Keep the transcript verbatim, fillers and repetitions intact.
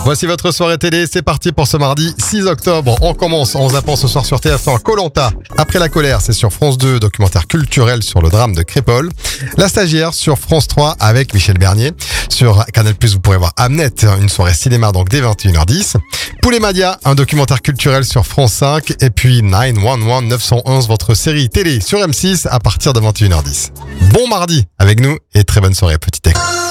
Voici votre soirée télé, c'est parti pour ce mardi six octobre. On commence en zappant ce soir sur T F un Koh Lanta. Après la colère, c'est sur France deux, documentaire culturel sur le drame de Crépol. La stagiaire sur France trois avec Michel Bernier. Sur Canal plus, vous pourrez voir Hamnet, une soirée cinéma donc dès vingt et une heures dix. Poulet Madia, un documentaire culturel sur France cinq. Et puis neuf un un neuf un un, votre série télé sur M six à partir de vingt et une heures dix. Bon mardi avec nous et très bonne soirée, petit texte.